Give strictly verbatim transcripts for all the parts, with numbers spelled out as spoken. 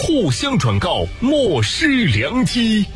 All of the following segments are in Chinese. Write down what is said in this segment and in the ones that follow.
互相转告，莫失良机。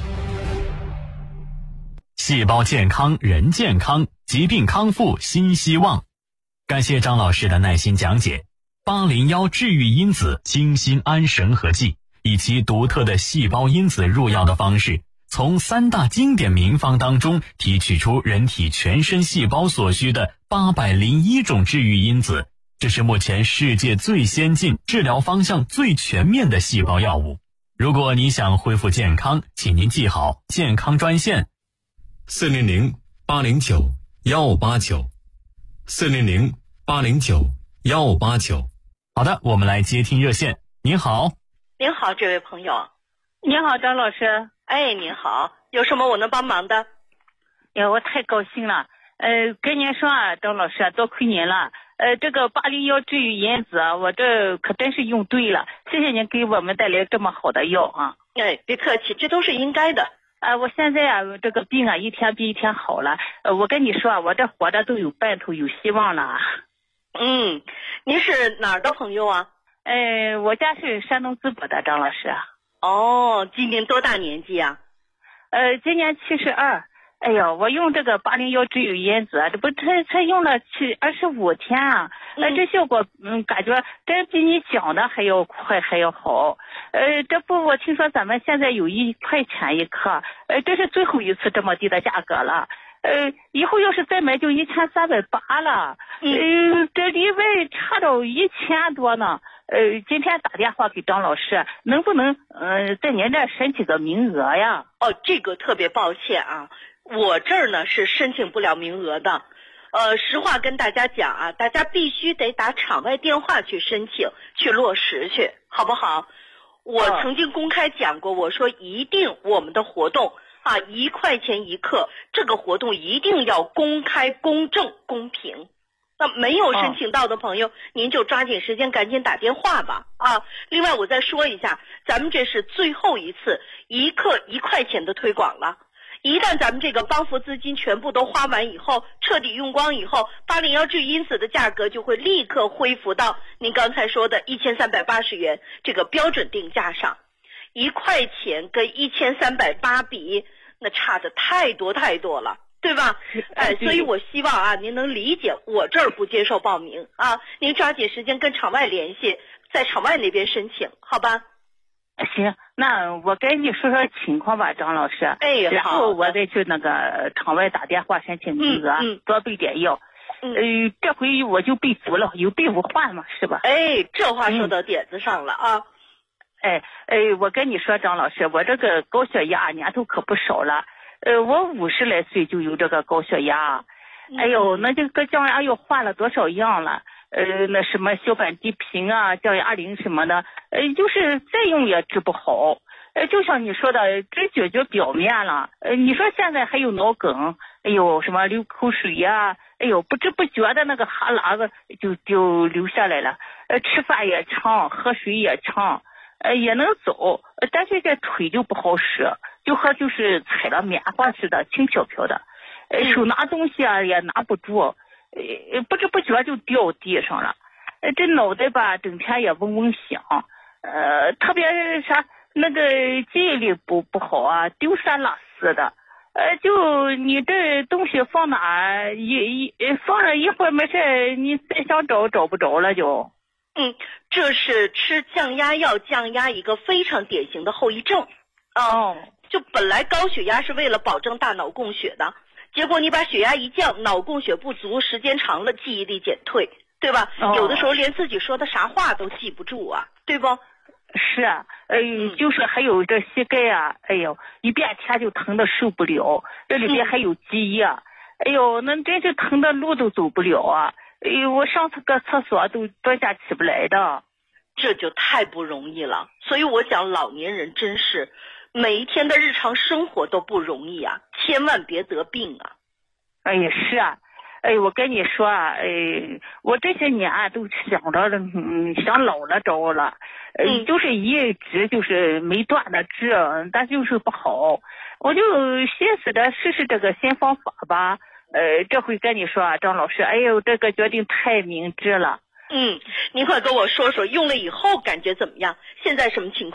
细胞健康，人健康，疾病康复新希望。感谢张老师的耐心讲解。八零一治愈因子清心安神和剂，以其独特的细胞因子入药的方式，从三大经典名方当中提取出人体全身细胞所需的八百零一种治愈因子，这是目前世界最先进、治疗方向最全面的细胞药物。如果你想恢复健康，请您记好健康专线四零零八零九幺八九，四零零八零九幺八九。 好的，我们来接听热线。您好。 您好，这位朋友。 您好，张老师。 哎，您好，有什么我能帮忙的？ 哎呀，我太高兴了。呃，跟您说啊，张老师，多亏您了。呃，这个八零幺治愈因子啊，我这可真是用对了。谢谢您给我们带来这么好的药啊。 哎，别客气，这都是应该的。 啊、呃，我现在啊，这个病啊，一天比一天好了。呃，我跟你说啊，我这活着都有奔头，有希望了。 嗯，您是哪儿的朋友啊？ 呃，我家是山东淄博的，张老师。 哦，今年多大年纪啊？ 呃，今年七十二。哎呦，我用这个八零幺治愈因子啊，这不才才用了七二十五天啊，呃，这效果嗯，感觉真比你讲的还要快还要好。呃，这不我听说咱们现在有一块钱一克，呃，这是最后一次这么低的价格了。呃，以后要是再买就一千三百八了。呃，这里外差到一千多呢。呃，今天打电话给张老师，能不能呃在您这申请个名额呀？ 哦，这个特别抱歉啊，我这儿呢是申请不了名额的。呃，实话跟大家讲啊，大家必须得打场外电话去申请，去落实去，好不好？我曾经公开讲过，我说一定我们的活动啊，一块钱一克，这个活动一定要公开、公正、公平。那没有申请到的朋友，您就抓紧时间赶紧打电话吧啊！另外我再说一下，咱们这是最后一次一克一块钱的推广了。一旦咱们这个帮扶资金全部都花完以后，彻底用光以后，八零幺治愈因子的价格就会立刻恢复到您刚才说的一千三百八十元这个标准定价上。一块钱跟一千三百八比，那差的太多太多了。对吧？哎，所以我希望啊，您能理解，我这儿不接受报名啊，您抓紧时间跟场外联系，在场外那边申请，好吧？ 行，那我跟你说说情况吧，张老师。 哎， 然后我再去那个场外打电话申请名额， 嗯嗯、 多备点药。 嗯， 呃，这回我就备足了，有备无患嘛，是吧？ 哎，这话说到点子上了啊。 嗯、哎哎，我跟你说，张老师，我这个高血压年头可不少了。呃，我五十来岁就有这个高血压，哎呦，那这个降压药换了多少样了？呃，那什么小板地平啊、降压灵什么的，呃，就是再用也治不好。呃，就像你说的，只解决表面了。呃，你说现在还有脑梗，哎呦，什么流口水呀、啊，哎呦，不知不觉的那个哈喇子就就流下来了。呃，吃饭也呛，喝水也呛。呃，也能走，但是这腿就不好使，就和就是踩了棉花似的，轻飘飘的。呃，手拿东西啊也拿不住，呃，不知不觉就掉地上了。呃，这脑袋吧，整天也嗡嗡响。呃，特别是啥那个记忆力不不好啊，丢三落四的。呃，就你这东西放哪一一放了一会儿没事，你再想找找不着了就。 嗯，这是吃降压药降压一个非常典型的后遗症啊。 哦， 就本来高血压是为了保证大脑供血的，结果你把血压一降，脑供血不足，时间长了记忆力减退，对吧？ 哦、 有的时候连自己说的啥话都记不住啊，对不？ 是啊，哎、呃，就是还有这膝盖啊，哎呦，一变天就疼的受不了，这里边还有积液、啊，哎呦，那真是疼的路都走不了啊。哎呦，我上次个厕所都多下起不来的， 这就太不容易了。所以我讲老年人真是每一天的日常生活都不容易啊，千万别得病啊。 哎呀，是啊，哎，我跟你说啊，哎，我这些年都想着了，嗯，想老了着了，呃、嗯，就是一直就是没断的治，但就是不好，我就寻思着试试这个新方法吧。呃，这回跟你说啊，张老师，哎呦，这个决定太明智了。 嗯，您快跟我说说，用了以后感觉怎么样？现在什么情况？